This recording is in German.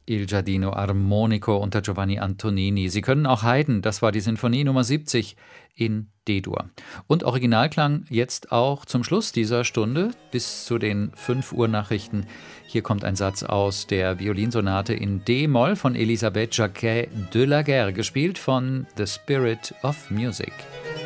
Il Giardino Armonico unter Giovanni Antonini. Sie können auch Haydn, das war die Sinfonie Nummer 70 in D-Dur. Und Originalklang jetzt auch zum Schluss dieser Stunde bis zu den 5 Uhr Nachrichten. Hier kommt ein Satz aus der Violinsonate in D-Moll von Elisabeth Jacquet de la Guerre, gespielt von The Spirit of Music.